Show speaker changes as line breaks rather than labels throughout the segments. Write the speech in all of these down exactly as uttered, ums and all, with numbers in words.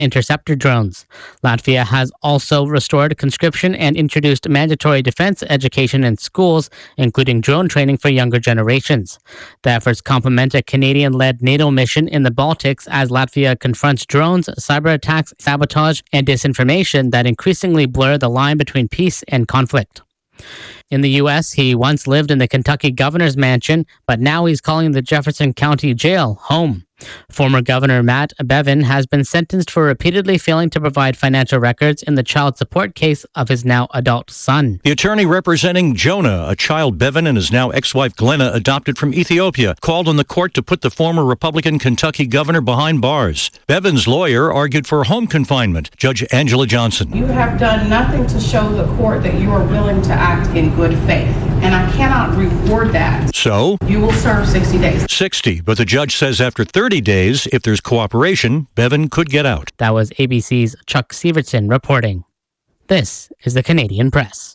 interceptor drones. Latvia has also restored conscription and introduced mandatory defense education in schools, including drone training for younger generations. The efforts complement a Canadian-led NATO mission in the Baltics as Latvia confronts drones, cyber attacks, sabotage, and disinformation that increasingly blur the line between peace and conflict. In the U S, he once lived in the Kentucky governor's mansion, but now he's calling the Jefferson County Jail home. Former Governor Matt Bevin has been sentenced for repeatedly failing to provide financial records in the child support case of his now adult son.
The attorney representing Jonah, a child Bevin and his now ex-wife Glenna adopted from Ethiopia, called on the court to put the former Republican Kentucky governor behind bars. Bevin's lawyer argued for home confinement. Judge Angela Johnson.
You have done nothing to show the court that you are willing to act in good faith, and I cannot reward that.
So?
You will serve sixty days.
sixty, but the judge says after thirty days, if there's cooperation, Bevin could get out.
That was A B C's Chuck Severson reporting. This is the Canadian Press.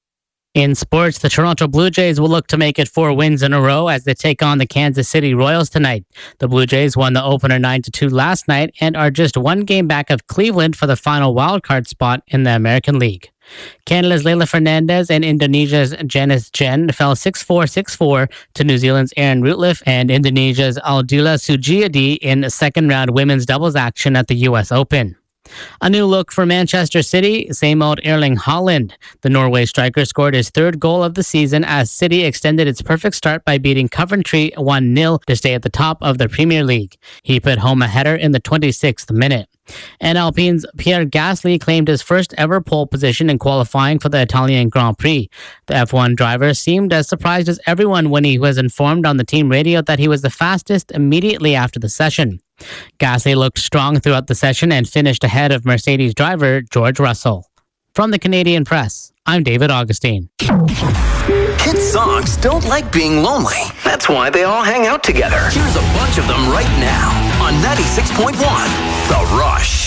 In sports, the Toronto Blue Jays will look to make it four wins in a row as they take on the Kansas City Royals tonight. The Blue Jays won the opener nine to two last night and are just one game back of Cleveland for the final wildcard spot in the American League. Canada's Leila Fernandez and Indonesia's Janice Jen fell six four, six four to New Zealand's Aaron Rutliff and Indonesia's Aldila Sugiadi in second-round women's doubles action at the U S Open. A new look for Manchester City, same old Erling Haaland. The Norway striker scored his third goal of the season as City extended its perfect start by beating Coventry one nil to stay at the top of the Premier League. He put home a header in the twenty-sixth minute. And Alpine's Pierre Gasly claimed his first ever pole position in qualifying for the Italian Grand Prix. The F one driver seemed as surprised as everyone when he was informed on the team radio that he was the fastest immediately after the session. Gasly looked strong throughout the session and finished ahead of Mercedes driver George Russell. From the Canadian Press, I'm David Augustine.
Kids' songs don't like being lonely. That's why they all hang out together. Here's a bunch of them right now on ninety-six point one The Rush.